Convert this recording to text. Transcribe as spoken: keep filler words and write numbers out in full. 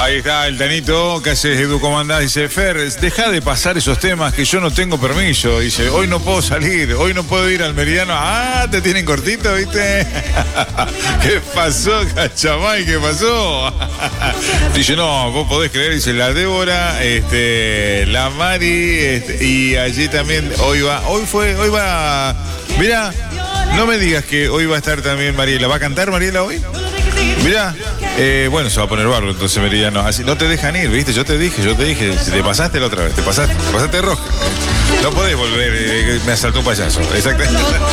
Ahí está el Tanito, que hace Edu, ¿cómo andás? Dice, Fer, deja de pasar esos temas que yo no tengo permiso. Dice, hoy no puedo salir, hoy no puedo ir al Meridiano. Ah, te tienen cortito, ¿viste? ¿Qué pasó, Cachamay? ¿Qué pasó? Dice, no, vos podés creer, dice la Débora, este, la Mari, este, y allí también, hoy va, hoy fue, hoy va, mirá, no me digas que hoy va a estar también Mariela. ¿Va a cantar Mariela hoy? Mirá, eh, bueno, se va a poner barro, entonces Meridiano. Así no te dejan ir, ¿viste? Yo te dije, yo te dije, te pasaste la otra vez, te pasaste, te pasaste roja. No podés volver, eh, me asaltó un payaso. Exactamente.